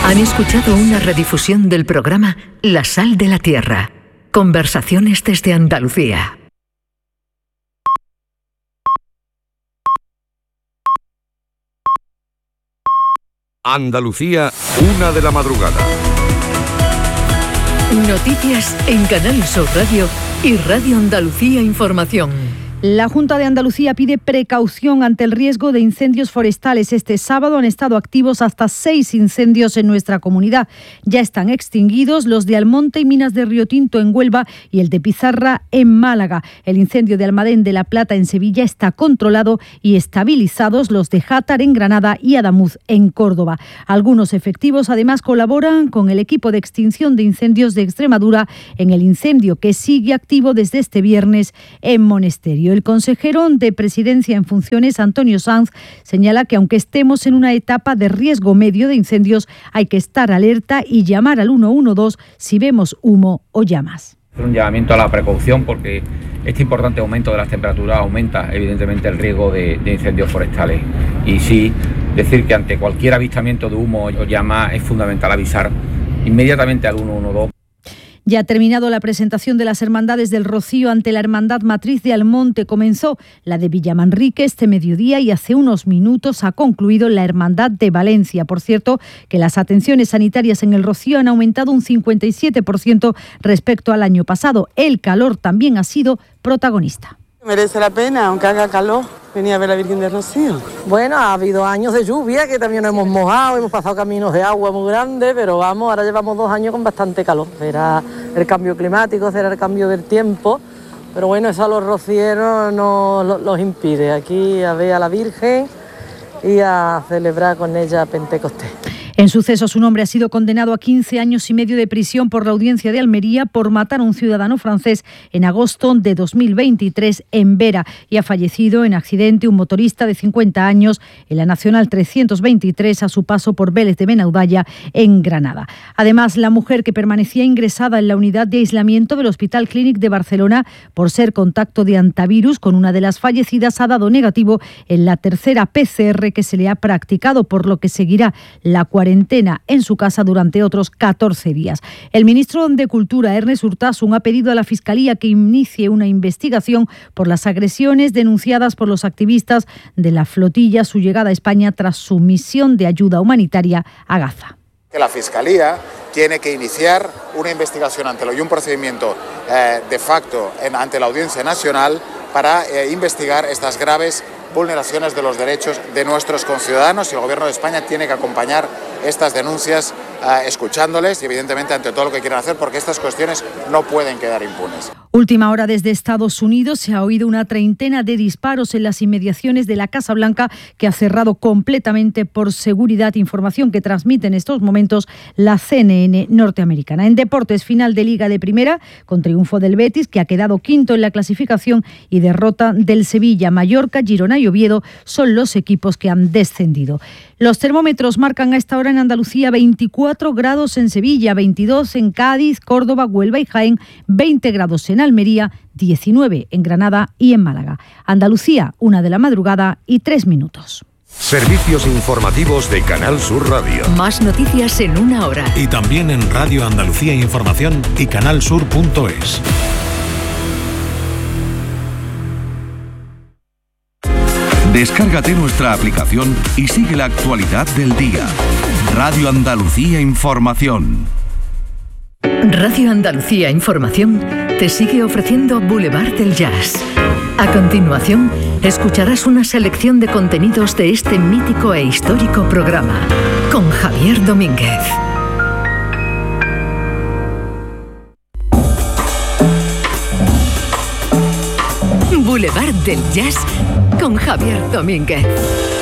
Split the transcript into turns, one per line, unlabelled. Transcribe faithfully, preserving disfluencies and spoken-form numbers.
Han escuchado una redifusión del programa La Sal de la Tierra. Conversaciones desde Andalucía.
Andalucía, una de la madrugada.
Noticias en Canal Sur Radio y Radio Andalucía Información.
La Junta de Andalucía pide precaución ante el riesgo de incendios forestales. Este sábado han estado activos hasta seis incendios en nuestra comunidad. Ya están extinguidos los de Almonte y Minas de Río Tinto en Huelva y el de Pizarra en Málaga. El incendio de Almadén de la Plata en Sevilla está controlado y estabilizados los de Játar en Granada y Adamuz en Córdoba. Algunos efectivos además colaboran con el equipo de extinción de incendios de Extremadura en el incendio que sigue activo desde este viernes en Monesterio. El consejero de Presidencia en funciones, Antonio Sanz, señala que aunque estemos en una etapa de riesgo medio de incendios, hay que estar alerta y llamar al uno uno dos si vemos humo o llamas.
Un llamamiento a la precaución porque este importante aumento de las temperaturas aumenta evidentemente el riesgo de, de incendios forestales. Y sí, decir que ante cualquier avistamiento de humo o llama es fundamental avisar inmediatamente al uno uno dos.
Ya ha terminado la presentación de las Hermandades del Rocío ante la Hermandad Matriz de Almonte. Comenzó la de Villamanrique este mediodía y hace unos minutos ha concluido la Hermandad de Valencia. Por cierto, que las atenciones sanitarias en el Rocío han aumentado un cincuenta y siete por ciento respecto al año pasado. El calor también ha sido protagonista.
Merece la pena, aunque haga calor, venir a ver a la Virgen del Rocío.
Bueno, ha habido años de lluvia que también nos hemos mojado, hemos pasado caminos de agua muy grandes, pero vamos, ahora llevamos dos años con bastante calor. Será el cambio climático, será el cambio del tiempo, pero bueno, eso a los rocieros no los impide. Aquí a ver a la Virgen y a celebrar con ella Pentecostés.
En sucesos, un hombre ha sido condenado a quince años y medio de prisión por la Audiencia de Almería por matar a un ciudadano francés en agosto de dos mil veintitrés en Vera y ha fallecido en accidente un motorista de cincuenta años en la Nacional trescientos veintitrés a su paso por Vélez de Benaudalla en Granada. Además, la mujer que permanecía ingresada en la unidad de aislamiento del Hospital Clínic de Barcelona por ser contacto de antivirus con una de las fallecidas ha dado negativo en la tercera P C R que se le ha practicado, por lo que seguirá la cuarentena cuarentena en su casa durante otros catorce días. El ministro de Cultura, Ernest Urtasun, ha pedido a la Fiscalía que inicie una investigación por las agresiones denunciadas por los activistas de la flotilla a su llegada a España tras su misión de ayuda humanitaria a Gaza.
Que la Fiscalía tiene que iniciar una investigación ante lo y un procedimiento eh, de facto en, ante la Audiencia Nacional para eh, investigar estas graves vulneraciones de los derechos de nuestros conciudadanos, y el Gobierno de España tiene que acompañar estas denuncias eh, escuchándoles y evidentemente ante todo lo que quieran hacer, porque estas cuestiones no pueden quedar impunes.
Última hora desde Estados Unidos. Se ha oído una treintena de disparos en las inmediaciones de la Casa Blanca, que ha cerrado completamente por seguridad, información que transmite en estos momentos la C N N norteamericana. En deportes, final de Liga de Primera, con triunfo del Betis, que ha quedado quinto en la clasificación, y derrota del Sevilla. Mallorca, Girona y Oviedo son los equipos que han descendido. Los termómetros marcan a esta hora en Andalucía veinticuatro grados en Sevilla, veintidós en Cádiz, Córdoba, Huelva y Jaén, veinte grados en Almería, diecinueve en Granada y en Málaga. Andalucía, una de la madrugada y tres minutos.
Servicios informativos de Canal Sur Radio.
Más noticias en una hora.
Y también en Radio Andalucía Información y canalsur punto es.
Descárgate nuestra aplicación y sigue la actualidad del día. Radio Andalucía Información.
Radio Andalucía Información te sigue ofreciendo Boulevard del Jazz. A continuación, escucharás una selección de contenidos de este mítico e histórico programa con Javier Domínguez. Boulevard del Jazz con Javier Domínguez.